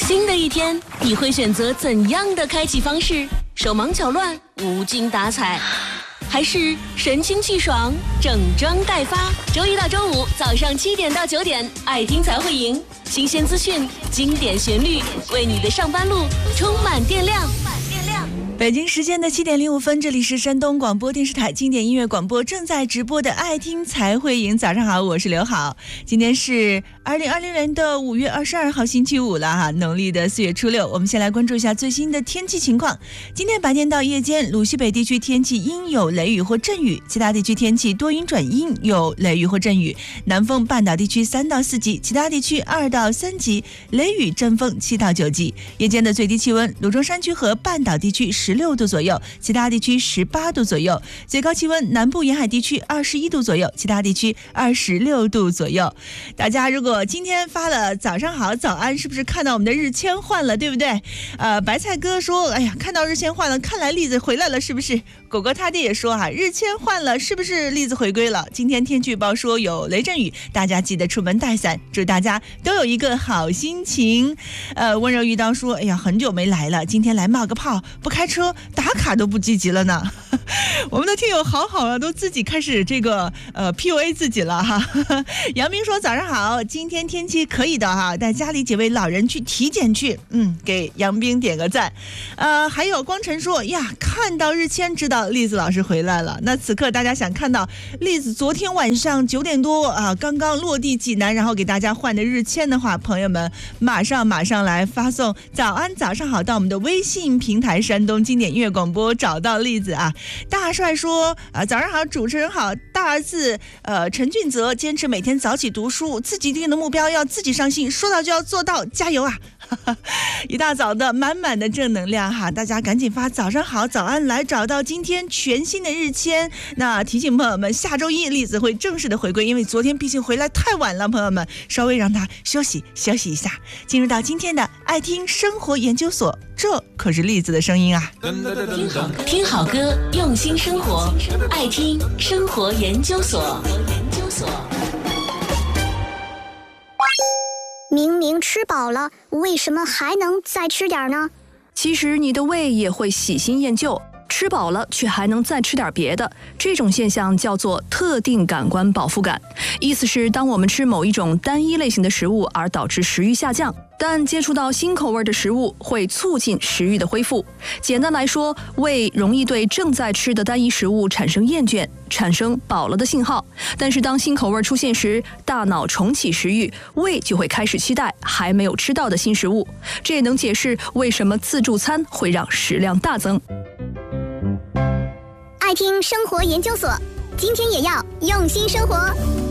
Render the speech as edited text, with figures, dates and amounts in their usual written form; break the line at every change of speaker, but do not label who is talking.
新的一天，你会选择怎样的开启方式？手忙脚乱、无精打采，还是神清气爽、整装待发？周一到周五早上7点到9点，爱听才会赢，新鲜资讯、经典旋律，为你的上班路充满电量。
北京时间的7点05分，这里是山东广播电视台经典音乐广播正在直播的爱听才会赢。早上好，我是刘好。今天是2020年的5月22号星期五了哈，农历的4月初6。我们先来关注一下最新的天气情况。今天白天到夜间，鲁西北地区天气阴有雷雨或阵雨，其他地区天气多云转阴，有雷雨或阵雨。南风半岛地区3到4级，其他地区2到3级，雷雨阵风7到9级。夜间的最低气温，鲁中山区和半岛地区16度左右，其他地区18度左右。最高气温，南部沿海地区21度左右，其他地区26度左右。大家如果今天发了早上好早安，是不是看到我们的日签换了，对不对？白菜哥说，哎呀，看到日签换了，看来栗子回来了，是不是？狗狗他爹也说哈，日签换了，是不是栗子回归了？今天天气预报说有雷阵雨，大家记得出门带伞，祝大家都有一个好心情。温柔遇到说，哎呀，很久没来了，今天来冒个泡，不开车打卡都不积极了呢。我们的听友好好啊，都自己开始这个PUA 自己了哈。杨明说早上好，今天天气可以的哈，带家里几位老人去体检去，给杨冰点个赞。还有光晨说呀，看到日签知道栗子老师回来了。那此刻大家想看到栗子昨天晚上9点多啊，刚刚落地济南，然后给大家换的日签的话，朋友们马上来发送早安早上好到我们的微信平台山东经典音乐广播，找到栗子啊。大帅说早上好，主持人好，大儿子陈俊泽坚持每天早起读书，自己定的目标要自己上心，说到就要做到，加油啊。一大早的满满的正能量哈，大家赶紧发早上好早安来找到今天全新的日签。那提醒朋友们，下周一栗子会正式的回归，因为昨天毕竟回来太晚了，朋友们稍微让他休息一下。进入到今天的爱听生活研究所，这可是栗子的声音啊。
听好歌，用心生活，爱听生活研究所。
明明吃饱了，为什么还能再吃点呢？
其实你的胃也会喜新厌旧，吃饱了却还能再吃点别的，这种现象叫做特定感官饱腹感。意思是当我们吃某一种单一类型的食物而导致食欲下降，但接触到新口味的食物会促进食欲的恢复。简单来说，胃容易对正在吃的单一食物产生厌倦，产生饱了的信号。但是当新口味出现时，大脑重启食欲，胃就会开始期待还没有吃到的新食物。这也能解释为什么自助餐会让食量大增。
爱听生活研究所，今天也要用心生活。